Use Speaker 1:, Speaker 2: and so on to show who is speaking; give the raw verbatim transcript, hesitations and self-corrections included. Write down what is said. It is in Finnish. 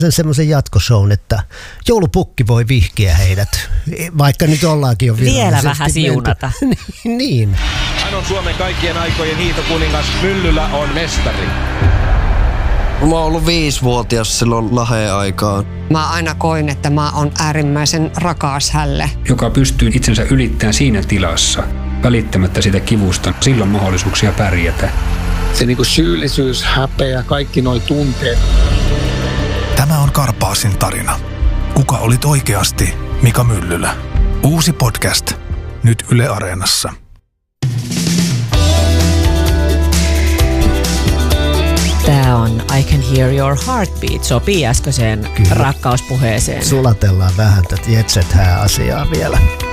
Speaker 1: semmoisen jatkoshown, että joulupukki voi vihkiä heidät, vaikka nyt ollaankin jo
Speaker 2: vielä vähän siunata.
Speaker 1: Niin.
Speaker 3: Hän on Suomen kaikkien aikojen hiihtokuningas, Myllylä on mestari.
Speaker 4: Mä oon ollut viisivuotias silloin Laheen aikaan.
Speaker 5: Mä aina koin, että mä oon äärimmäisen rakas hälle.
Speaker 6: Joka pystyy itsensä ylittämään siinä tilassa, välittämättä sitä kivusta, silloin mahdollisuuksia pärjätä.
Speaker 7: Se niinku syyllisyys, häpeä, kaikki noi tunteet.
Speaker 8: Tämä on Karpaasin tarina. Kuka olit oikeasti Mika Myllylä? Uusi podcast, nyt Yle Areenassa.
Speaker 2: Tämä on I Can Hear Your Heartbeat, sopii äskeiseen rakkauspuheeseen.
Speaker 1: Sulatellaan vähän tätä Jet Set -asiaa vielä.